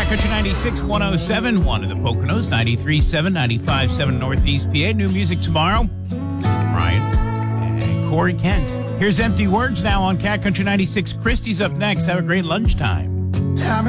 Cat Country 96, 107.1 in the Poconos, 93.7, 95.7 Northeast PA. New music tomorrow. Ryan and Corey Kent. Here's Empty Words now on Cat Country 96. Christie's up next. Have a great lunchtime.